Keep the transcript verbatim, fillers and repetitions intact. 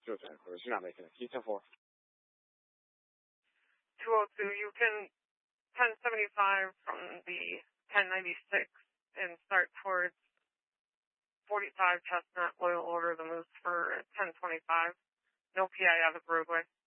就转回去那边去 T four. two oh two, you can ten seventy-five from the ten ninety-six and start towards forty-five Chestnut, Loyal Order, the Moose for ten twenty-five. No P I out of the roadway.